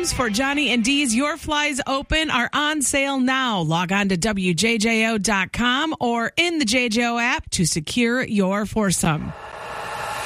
foursomes for Johnny and Dee's Your Flies Open are on sale now. Log on to WJJO.com or in the JJO app to secure your foursome.